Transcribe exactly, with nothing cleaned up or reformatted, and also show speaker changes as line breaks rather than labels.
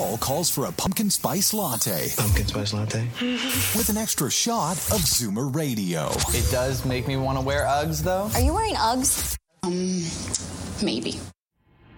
Paul calls for a pumpkin spice latte.
Pumpkin spice latte?
With an extra shot of Zoomer Radio.
It does make me want to wear Uggs, though.
Are you wearing Uggs? Um, maybe.